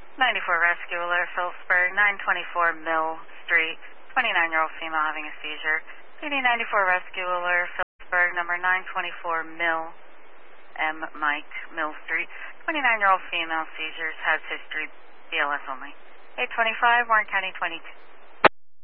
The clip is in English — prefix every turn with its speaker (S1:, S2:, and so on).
S1: 94 Rescue Alert, Phillipsburg, 924 Mill Street, 29-year-old female having a seizure. PD 94 Rescue Alert, Phillipsburg, number 924 Mill, M. Mike, Mill Street, 29-year-old female seizures, has history, BLS only. 825, Warren County 22.